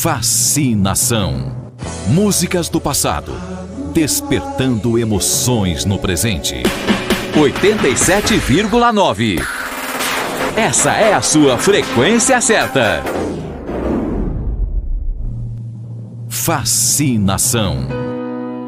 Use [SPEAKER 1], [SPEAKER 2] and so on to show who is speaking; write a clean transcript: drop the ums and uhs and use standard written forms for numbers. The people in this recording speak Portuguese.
[SPEAKER 1] Fascinação. Músicas do passado, despertando emoções no presente. 87,9. Essa é a sua frequência certa. Fascinação.